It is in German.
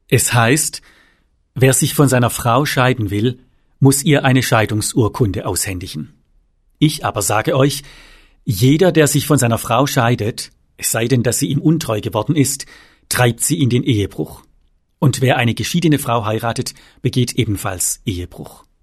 Es heißt, wer sich von seiner Frau scheiden will, muss ihr eine Scheidungsurkunde aushändigen. Ich aber sage euch, jeder, der sich von seiner Frau scheidet, es sei denn, dass sie ihm untreu geworden ist, treibt sie in den Ehebruch. Und wer eine geschiedene Frau heiratet, begeht ebenfalls Ehebruch.